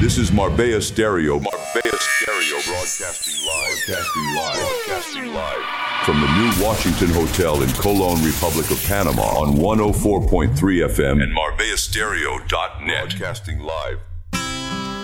This is Marbella Stereo. Marbella Stereo broadcasting live from the New Washington Hotel in Colón, Republic of Panama on 104.3 FM and MarbellaStereo.net. Broadcasting live